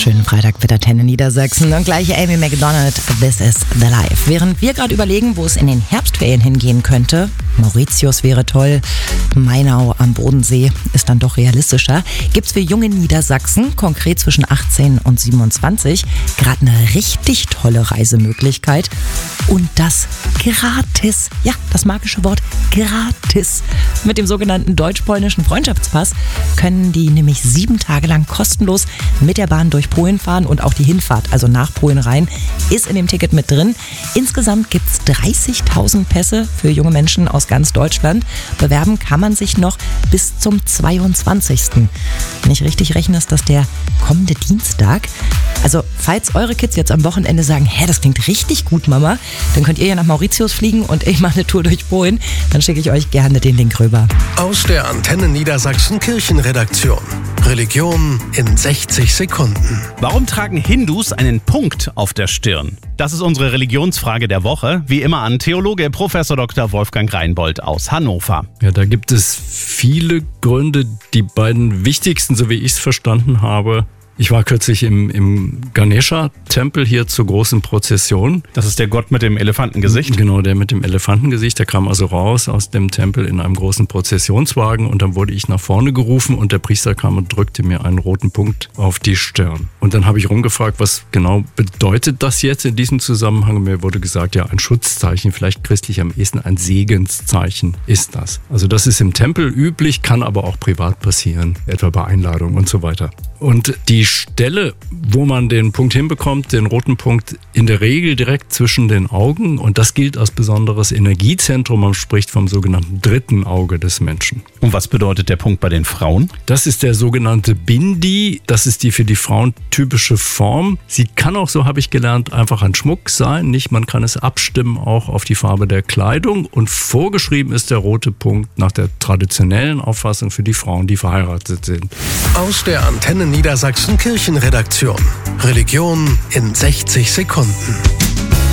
Schönen Freitag mit der Antenne Niedersachsen und gleich Amy McDonald, This is the Life. Während wir gerade überlegen, wo es in den Herbstferien hingehen könnte, Mauritius wäre toll, Mainau am Bodensee ist dann doch realistischer, gibt's für junge Niedersachsen, konkret zwischen 18 und 27, gerade eine richtig tolle Reisemöglichkeit und das gratis. Ja, das magische Wort gratis. Mit dem sogenannten deutsch-polnischen Freundschaftspass können die nämlich 7 Tage lang kostenlos mit der Bahn durch Polen fahren und auch die Hinfahrt, also nach Polen rein, ist in dem Ticket mit drin. Insgesamt gibt es 30.000 Pässe für junge Menschen aus ganz Deutschland. Bewerben kann man sich noch bis zum 22. Wenn ich richtig rechne, ist das der kommende Dienstag. Also falls eure Kids jetzt am Wochenende sagen, das klingt richtig gut, Mama, dann könnt ihr ja nach Mauritius fliegen und ich mache eine Tour durch Polen. Dann schicke ich euch gerne den Link rüber. Aus der Antenne Niedersachsen Kirchenredaktion. Religion in 60 Sekunden. Warum tragen Hindus einen Punkt auf der Stirn? Das ist unsere Religionsfrage der Woche. Wie immer an Theologe Prof. Dr. Wolfgang Reinbold aus Hannover. Ja, da gibt es viele Gründe. Die beiden wichtigsten, so wie ich es verstanden habe. Ich war kürzlich im Ganesha-Tempel hier zur großen Prozession. Das ist der Gott mit dem Elefantengesicht? Genau, der mit dem Elefantengesicht. Der kam also raus aus dem Tempel in einem großen Prozessionswagen und dann wurde ich nach vorne gerufen und der Priester kam und drückte mir einen roten Punkt auf die Stirn. Und dann habe ich rumgefragt, was genau bedeutet das jetzt in diesem Zusammenhang? Und mir wurde gesagt, ja, ein Schutzzeichen, vielleicht christlich am ehesten ein Segenszeichen ist das. Also das ist im Tempel üblich, kann aber auch privat passieren, etwa bei Einladung und so weiter. Und die Stelle, wo man den Punkt hinbekommt, den roten Punkt, in der Regel direkt zwischen den Augen. Und das gilt als besonderes Energiezentrum. Man spricht vom sogenannten dritten Auge des Menschen. Und was bedeutet der Punkt bei den Frauen? Das ist der sogenannte Bindi. Das ist die für die Frauen typische Form. Sie kann auch, so habe ich gelernt, einfach ein Schmuck sein. Nicht, man kann es abstimmen auch auf die Farbe der Kleidung. Und vorgeschrieben ist der rote Punkt nach der traditionellen Auffassung für die Frauen, die verheiratet sind. Aus der Antenne Niedersachsen Kirchenredaktion. Religion in 60 Sekunden.